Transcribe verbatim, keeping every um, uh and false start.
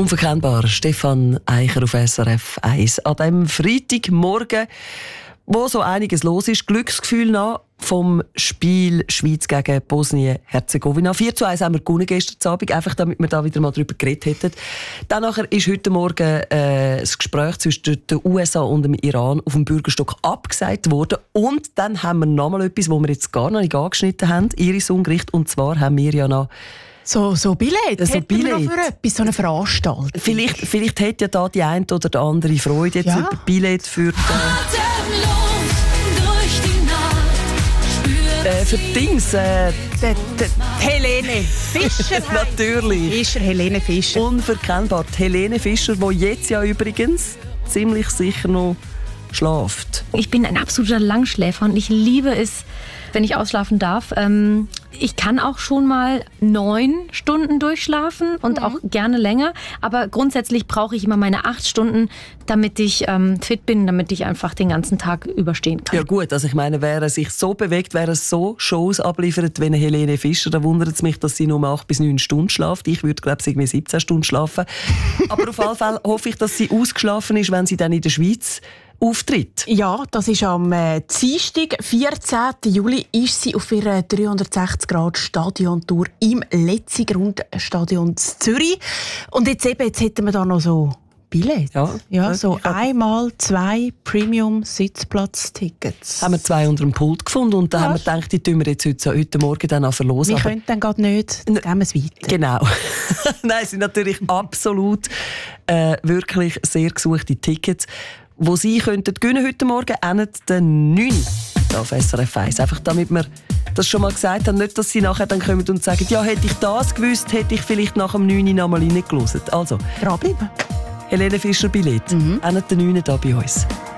Unverkennbar, Stefan Eicher auf S R F eins. An diesem Freitagmorgen, wo so einiges los ist, Glücksgefühl nach vom Spiel Schweiz gegen Bosnien-Herzegowina. vier zu eins haben wir gewonnen gestern Abend, einfach damit wir da wieder mal drüber geredet hätten. Dann nachher ist heute Morgen äh, das Gespräch zwischen den U S A und dem Iran auf dem Bürgerstock abgesagt worden. Und dann haben wir noch mal etwas, wo wir jetzt gar noch nicht angeschnitten haben, Iris Ungericht. Und zwar haben wir ja noch So, so Billett? So Hätten Billett. wir noch für etwas, so eine Veranstaltung? Vielleicht, vielleicht hat ja da die eine oder die andere Freude jetzt Ja. über Billett für die, äh, für die Dings. Äh, Die, die, die Helene Fischer. natürlich. Fischer, Helene Fischer. Unverkennbar. Die Helene Fischer, die jetzt ja übrigens ziemlich sicher noch schläft. Ich bin ein absoluter Langschläfer und ich liebe es, wenn ich ausschlafen darf. Ähm, ich kann auch schon mal neun Stunden durchschlafen und auch gerne länger. Aber grundsätzlich brauche ich immer meine acht Stunden, damit ich ähm, fit bin, damit ich einfach den ganzen Tag überstehen kann. Ja gut, also ich meine, wer er sich so bewegt, wer er so Shows abliefert wie eine Helene Fischer, da wundert es mich, dass sie nur acht bis neun Stunden schläft. Ich würde, glaube ich, irgendwie siebzehn Stunden schlafen. Aber auf jeden Fall hoffe ich, dass sie ausgeschlafen ist, wenn sie dann in der Schweiz auftritt. Ja, das ist am äh, Dienstag, vierzehnten Juli, ist sie auf ihrer dreihundertsechzig Grad Stadiontour im Letzigrund-Stadion in Zürich. Und jetzt eben, jetzt hätten wir da noch so Billett. Ja, ja, so ich glaub- einmal zwei Premium-Sitzplatz-Tickets. Haben wir zwei unter dem Pult gefunden und da Ja. haben wir gedacht, die tun wir jetzt heute, heute Morgen dann auch verlosen. Wir Aber- können dann gerade nicht, dann geben wir es weiter. Genau. Nein, es sind natürlich absolut äh, wirklich sehr gesuchte Tickets, die Sie könnten gewinnen heute Morgen, enden den neun auf S R F eins. Einfach damit wir das schon mal gesagt haben, nicht, dass Sie nachher dann kommen und sagen, ja, hätte ich das gewusst, hätte ich vielleicht nach dem neun noch mal reingelassen. Also, Dranbleiben. Helene Fischer Billett, mhm. endet den neun da bei uns.